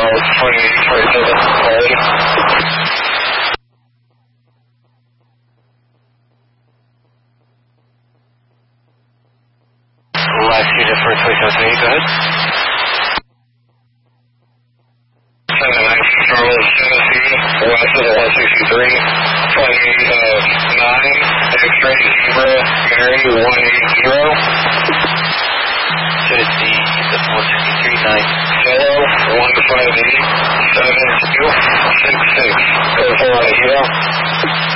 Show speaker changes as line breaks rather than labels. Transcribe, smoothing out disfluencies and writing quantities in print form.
2827, quality. Last unit for 27, go ahead. 719 Charles, Tennessee, west of the 163, 28-9, X-ray Zebra, Mary 180. Tennessee, the 163, 9. 158, 7266, code 4 on the